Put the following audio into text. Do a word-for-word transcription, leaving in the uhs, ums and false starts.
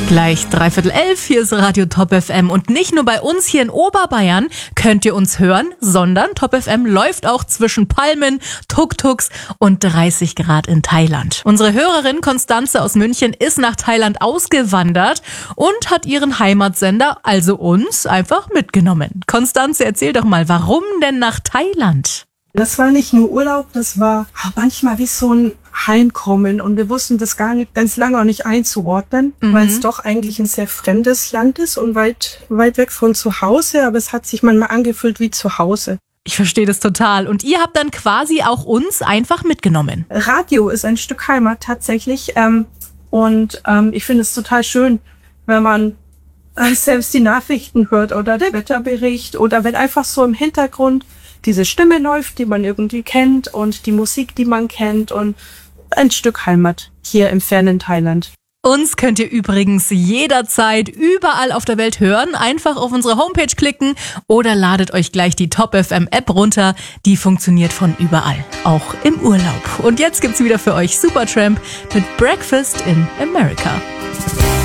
Gleich dreiviertel elf, hier ist Radio Top F M und nicht nur bei uns hier in Oberbayern könnt ihr uns hören, sondern Top F M läuft auch zwischen Palmen, Tuk-Tuks und dreißig Grad in Thailand. Unsere Hörerin Konstanze aus München ist nach Thailand ausgewandert und hat ihren Heimatsender, also uns, einfach mitgenommen. Konstanze, erzähl doch mal, warum denn nach Thailand? Das war nicht nur Urlaub, das war manchmal wie so ein Heimkommen und wir wussten das gar nicht, ganz lange auch nicht einzuordnen, mhm. weil es doch eigentlich ein sehr fremdes Land ist und weit, weit weg von zu Hause, aber es hat sich manchmal angefühlt wie zu Hause. Ich verstehe das total. Und ihr habt dann quasi auch uns einfach mitgenommen. Radio ist ein Stück Heimat tatsächlich ähm, und ähm, ich finde es total schön, wenn man äh, selbst die Nachrichten hört oder der Wetterbericht oder wenn einfach so im Hintergrund diese Stimme läuft, die man irgendwie kennt und die Musik, die man kennt und ein Stück Heimat hier im fernen Thailand. Uns könnt ihr übrigens jederzeit überall auf der Welt hören. Einfach auf unsere Homepage klicken oder ladet euch gleich die Top F M App runter. Die funktioniert von überall, auch im Urlaub. Und jetzt gibt's wieder für euch Supertramp mit Breakfast in America.